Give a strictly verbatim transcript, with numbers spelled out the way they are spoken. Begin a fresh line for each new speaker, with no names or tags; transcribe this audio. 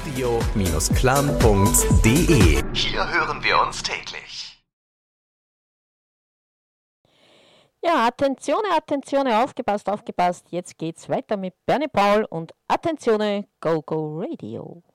radio Clam punkt de. Hier hören wir uns täglich.
Ja, Attenzione, Attenzione, aufgepasst, aufgepasst. Jetzt geht's weiter mit Bernie Paul und Attenzione, Go Go Radio.